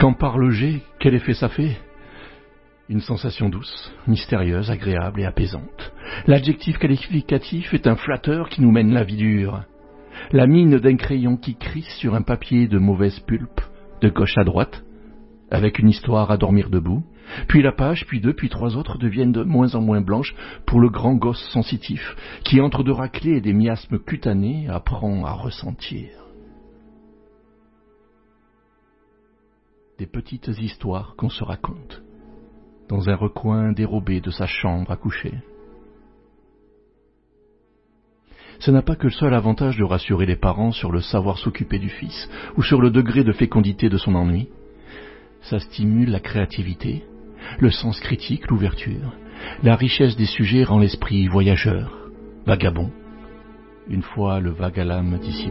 Quand parle G, quel effet ça fait? Une sensation douce, mystérieuse, agréable et apaisante. L'adjectif qualificatif est un flatteur qui nous mène la vie dure. La mine d'un crayon qui crisse sur un papier de mauvaise pulpe, de gauche à droite, avec une histoire à dormir debout, puis la page, puis deux, puis trois autres deviennent de moins en moins blanches pour le grand gosse sensitif, qui entre deux raclées et des miasmes cutanés apprend à ressentir. Des petites histoires qu'on se raconte, dans un recoin dérobé de sa chambre à coucher. Ce n'a pas que le seul avantage de rassurer les parents sur le savoir s'occuper du fils, ou sur le degré de fécondité de son ennui. Ça stimule la créativité, le sens critique, l'ouverture. La richesse des sujets rend l'esprit voyageur, vagabond, une fois le vague à l'âme dissipé.